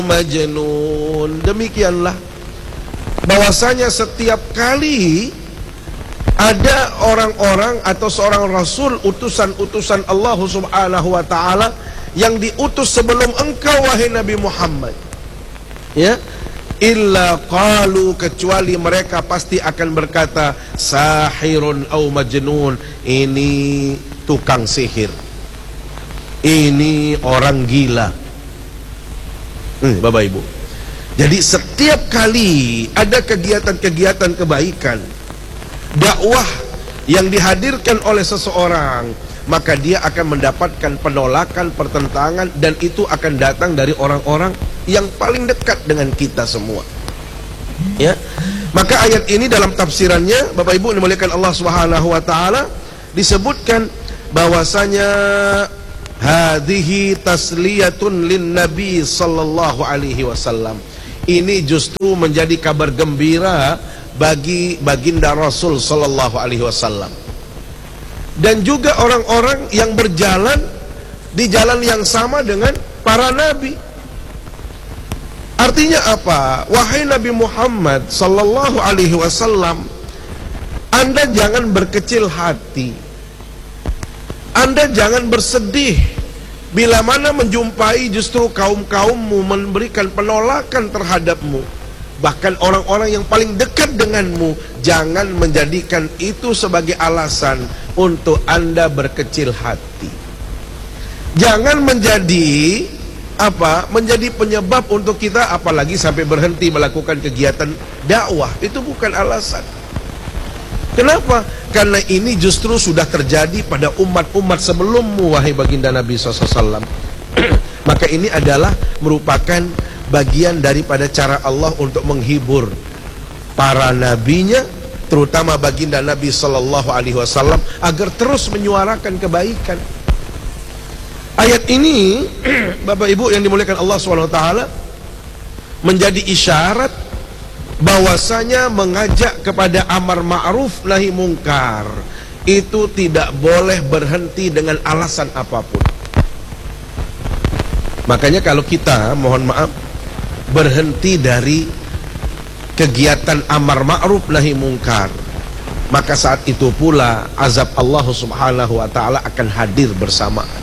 majnun. Demikianlah bahwasanya setiap kali ada orang-orang atau seorang rasul, utusan-utusan Allah Subhanahu wa taala yang diutus sebelum engkau wahai Nabi Muhammad, ya, illa qalu, kecuali mereka pasti akan berkata sahirun au majnun, ini tukang sihir, ini orang gila. Bapak Ibu, jadi setiap kali ada kegiatan-kegiatan kebaikan, dakwah yang dihadirkan oleh seseorang, maka dia akan mendapatkan penolakan, pertentangan, dan itu akan datang dari orang-orang yang paling dekat dengan kita semua. Ya, maka ayat ini dalam tafsirannya, Bapak Ibu dimuliakan Allah Subhanahu wa taala, disebutkan bahwasanya hadhihi tasliyatun lin nabi sallallahu alaihi wasallam. Ini justru menjadi kabar gembira bagi baginda Rasul sallallahu alaihi wasallam, dan juga orang-orang yang berjalan di jalan yang sama dengan para nabi. Artinya apa? Wahai Nabi Muhammad sallallahu alaihi wasallam, Anda jangan berkecil hati, Anda jangan bersedih bila mana menjumpai justru kaum-kaummu memberikan penolakan terhadapmu. Bahkan orang-orang yang paling dekat denganmu, jangan menjadikan itu sebagai alasan untuk Anda berkecil hati. Jangan menjadi menjadi penyebab untuk kita apalagi sampai berhenti melakukan kegiatan dakwah. Itu bukan alasan. Kenapa? Karena ini justru sudah terjadi pada umat-umat sebelummu, wahai baginda Nabi SAW. Maka ini adalah merupakan bagian daripada cara Allah untuk menghibur para nabinya, terutama baginda Nabi Sallallahu Alaihi Wasallam, agar terus menyuarakan kebaikan. Ayat ini, Bapak Ibu yang dimuliakan Allah SWT, menjadi isyarat bahwasanya mengajak kepada amar ma'ruf nahi mungkar itu tidak boleh berhenti dengan alasan apapun. Makanya kalau kita, mohon maaf, berhenti dari kegiatan amar ma'ruf nahi mungkar, maka saat itu pula azab Allah Subhanahu wa taala akan hadir bersamaan.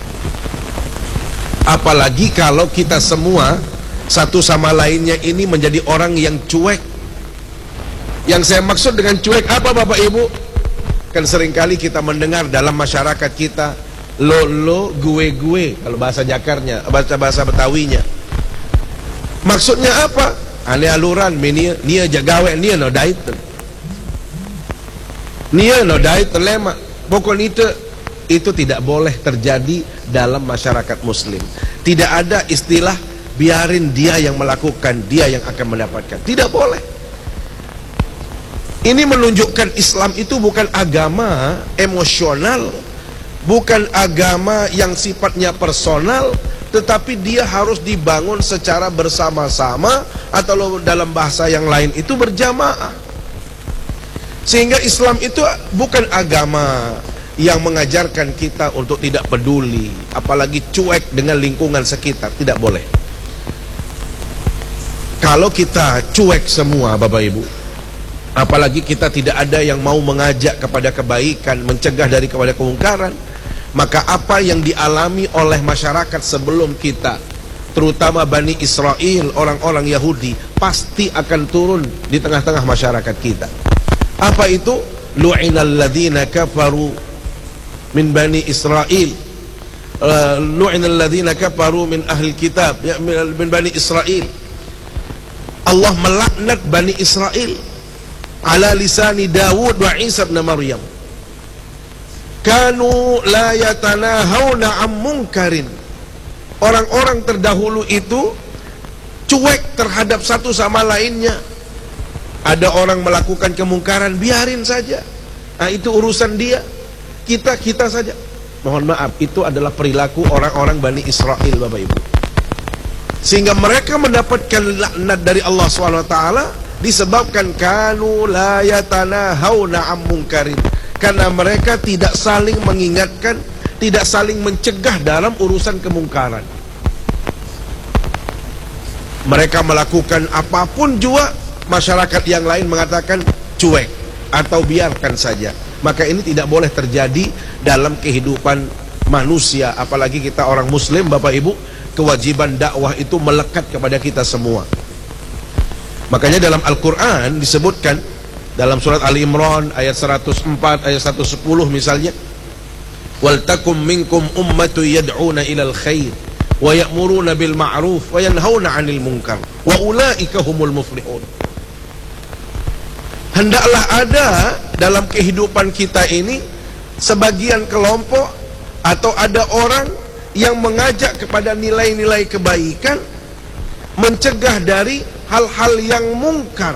Apalagi kalau kita semua satu sama lainnya ini menjadi orang yang cuek. Yang saya maksud dengan cuek apa, Bapak Ibu? Kan seringkali kita mendengar dalam masyarakat kita, lo gue, kalau bahasa Jakarta, bahasa Betawinya. Maksudnya apa? Ane aluran, nia jagawe, nia no daiten. Nia no daiten lema. Pokoknya itu tidak boleh terjadi dalam masyarakat muslim. Tidak ada istilah biarin dia yang melakukan, dia yang akan mendapatkan. Tidak boleh. Ini menunjukkan Islam itu bukan agama emosional, bukan agama yang sifatnya personal, tetapi dia harus dibangun secara bersama-sama, atau dalam bahasa yang lain itu berjamaah. Sehingga Islam itu bukan agama yang mengajarkan kita untuk tidak peduli, apalagi cuek dengan lingkungan sekitar. Tidak boleh. Kalau kita cuek semua, Bapak Ibu, apalagi kita tidak ada yang mau mengajak kepada kebaikan, mencegah dari kepada kemungkaran, maka apa yang dialami oleh masyarakat sebelum kita, terutama Bani Israel, orang-orang Yahudi, pasti akan turun di tengah-tengah masyarakat kita. Apa itu? Lu'inal ladzina kafaru min Bani Israel, lu'inal ladzina kafaru min ahli kitab, min Bani Israel. Allah melaknat Bani Israel ala lisani Dawud wa Isa bin Maryam. Kanu la yatanahawna am munkarin. Orang-orang terdahulu itu cuek terhadap satu sama lainnya. Ada orang melakukan kemungkaran, biarin saja. Nah, itu urusan dia. Kita saja. Mohon maaf, itu adalah perilaku orang-orang Bani Israel, Bapak Ibu. Sehingga mereka mendapatkan laknat dari Allah SWT disebabkan kanu la yatanahawna am munkarin. Karena mereka tidak saling mengingatkan, tidak saling mencegah dalam urusan kemungkaran. Mereka melakukan apapun juga, masyarakat yang lain mengatakan cuek atau biarkan saja. Maka ini tidak boleh terjadi dalam kehidupan manusia, apalagi kita orang muslim. Bapak Ibu, kewajiban dakwah itu melekat kepada kita semua. Makanya dalam Al-Quran disebutkan dalam surat Ali Imran ayat 104, ayat 110 misalnya, wal takum minkum ummatu yad'una ilal khair wa ya'muruna bil ma'ruf wa yanhauna 'anil munkar wa ulaika humul muflihun. Hendaklah ada dalam kehidupan kita ini sebagian kelompok atau ada orang yang mengajak kepada nilai-nilai kebaikan, mencegah dari hal-hal yang mungkar.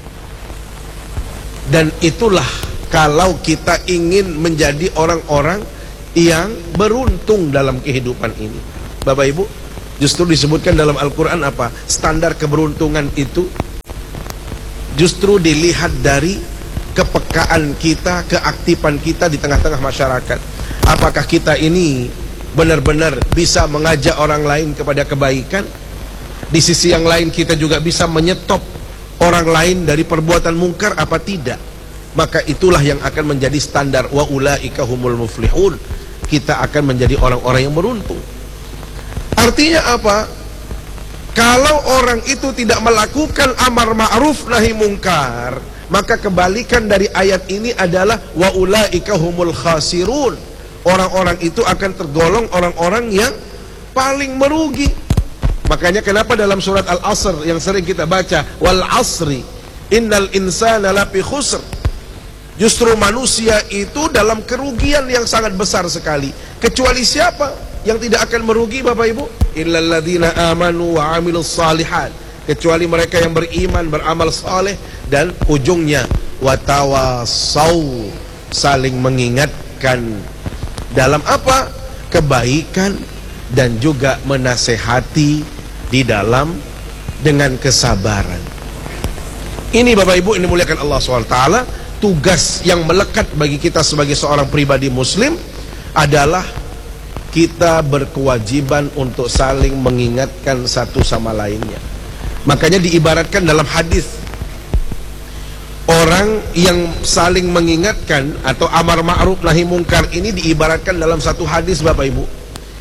Dan itulah kalau kita ingin menjadi orang-orang yang beruntung dalam kehidupan ini. Bapak Ibu, justru disebutkan dalam Al-Quran apa? Standar keberuntungan itu justru dilihat dari kepekaan kita, keaktifan kita di tengah-tengah masyarakat. Apakah kita ini benar-benar bisa mengajak orang lain kepada kebaikan? Di sisi yang lain kita juga bisa menyetop orang lain dari perbuatan mungkar apa tidak? Maka itulah yang akan menjadi standar wa ulaika humul muflihun. Kita akan menjadi orang-orang yang beruntung. Artinya apa? Kalau orang itu tidak melakukan amar ma'ruf nahi mungkar, maka kebalikan dari ayat ini adalah wa ulaika humul khasirun. Orang-orang itu akan tergolong orang-orang yang paling merugi. Makanya kenapa dalam surat Al-Asr yang sering kita baca, wal asri innal insana lafi khusr, justru manusia itu dalam kerugian yang sangat besar sekali. Kecuali siapa yang tidak akan merugi, Bapak Ibu? Illal ladzina amanu wa amilus salihat, kecuali mereka yang beriman, beramal saleh, dan ujungnya watawasau, saling mengingatkan dalam apa? Kebaikan, dan juga menasehati di dalam dengan kesabaran. Ini Bapak Ibu, ini muliakan Allah SWT. Tugas yang melekat bagi kita sebagai seorang pribadi muslim adalah kita berkewajiban untuk saling mengingatkan satu sama lainnya. Makanya diibaratkan dalam hadis, orang yang saling mengingatkan atau amar ma'ruf nahi mungkar ini diibaratkan dalam satu hadis, Bapak Ibu,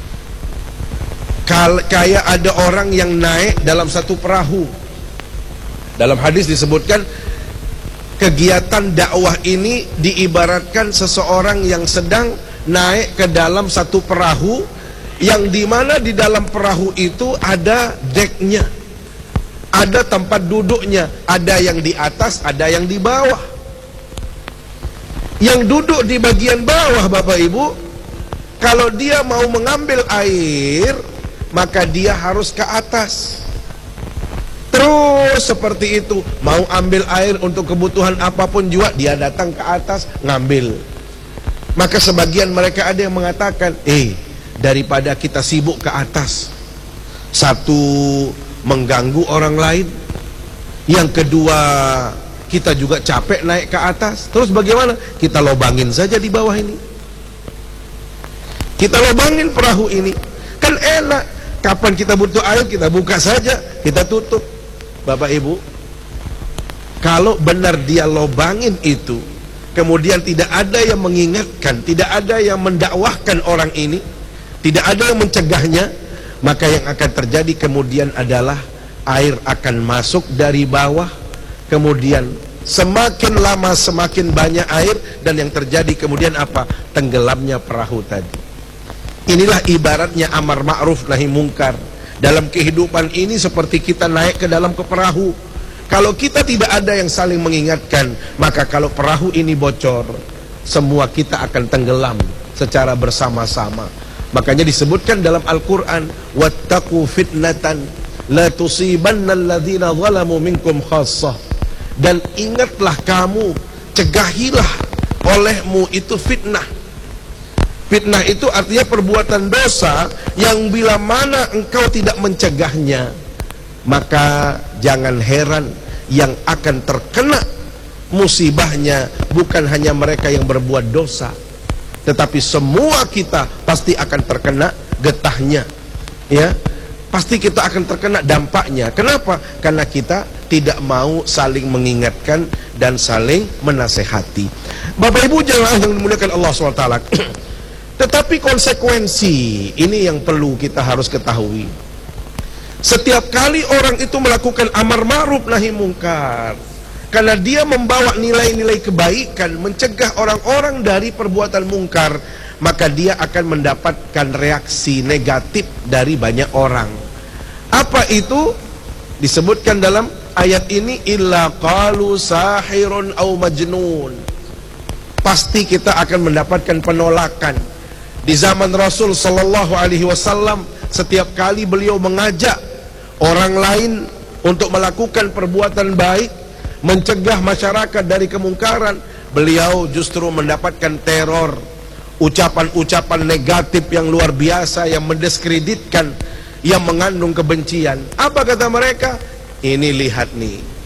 kayak ada orang yang naik dalam satu perahu. Dalam hadis disebutkan kegiatan dakwah ini diibaratkan seseorang yang sedang naik ke dalam satu perahu, yang dimana di dalam perahu itu ada deknya, ada tempat duduknya, ada yang di atas, ada yang di bawah. Yang duduk di bagian bawah, Bapak Ibu, kalau dia mau mengambil air, maka dia harus ke atas. Terus seperti itu, mau ambil air untuk kebutuhan apapun juga, dia datang ke atas ngambil. Maka sebagian mereka ada yang mengatakan, daripada kita sibuk ke atas, satu mengganggu orang lain, yang kedua kita juga capek naik ke atas, terus bagaimana? Kita lobangin saja di bawah ini, kita lobangin perahu ini, kan enak. Kapan kita butuh air, kita buka saja, kita tutup. Bapak Ibu, kalau benar dia lobangin itu, kemudian tidak ada yang mengingatkan, tidak ada yang mendakwahkan orang ini, tidak ada yang mencegahnya, maka yang akan terjadi kemudian adalah air akan masuk dari bawah, kemudian semakin lama semakin banyak air, dan yang terjadi kemudian apa? Tenggelamnya perahu tadi. Inilah ibaratnya amar ma'ruf nahi mungkar. Dalam kehidupan ini seperti kita naik ke dalam ke perahu. Kalau kita tidak ada yang saling mengingatkan, maka kalau perahu ini bocor, semua kita akan tenggelam secara bersama-sama. Makanya disebutkan dalam Al-Quran, wattaqu fitnatan la tusibanna alladzina zalamu minkum khassah. Dan ingatlah kamu, cegahilah olehmu itu fitnah. Fitnah itu artinya perbuatan dosa yang bila mana engkau tidak mencegahnya, maka jangan heran yang akan terkena musibahnya bukan hanya mereka yang berbuat dosa, tetapi semua kita pasti akan terkena getahnya. Ya, pasti kita akan terkena dampaknya. Kenapa? Karena kita tidak mau saling mengingatkan dan saling menasehati. Bapak Ibu jemaah yang dimuliakan Allah SWT. Tetapi konsekuensi ini yang perlu kita harus ketahui. Setiap kali orang itu melakukan amar ma'ruf nahi mungkar, karena dia membawa nilai-nilai kebaikan, mencegah orang-orang dari perbuatan mungkar, maka dia akan mendapatkan reaksi negatif dari banyak orang. Apa itu? Disebutkan dalam ayat ini, illa qalu sahirun au majnun. Pasti kita akan mendapatkan penolakan. Di zaman Rasul sallallahu alaihi wasallam, setiap kali beliau mengajak orang lain untuk melakukan perbuatan baik, mencegah masyarakat dari kemungkaran, beliau justru mendapatkan teror, ucapan-ucapan negatif yang luar biasa, yang mendiskreditkan, yang mengandung kebencian. Apa kata mereka? Ini lihat nih,